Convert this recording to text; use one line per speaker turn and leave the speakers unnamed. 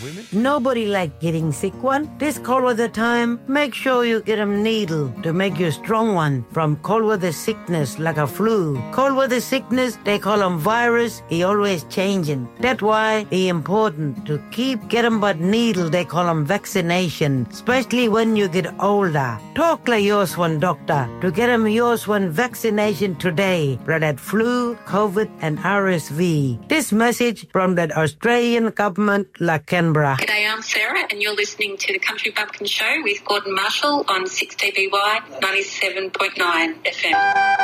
women.
Nobody like getting sick one. This cold weather time, make sure you get 'em needle to make you a strong one from cold weather sickness like a flu. Cold weather sickness, they call 'em virus. He always changing. That's why it's important to keep get 'em but needle. They call 'em vaccination, especially when you get older. Talk like yours one doctor to get 'em yours one vaccination today for that flu, COVID, and RSV. This message from the Australian government, like Canberra.
G'day, I'm Sarah, and you're listening to the Country Bumpkin Show with Gordon Marshall on 6TBY 97.9 FM.